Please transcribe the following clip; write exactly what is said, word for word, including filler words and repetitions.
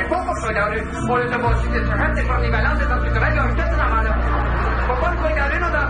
poco soidare, volete voi siete certi per livellanze da tutte le orchestre navale. Ma quando i carino da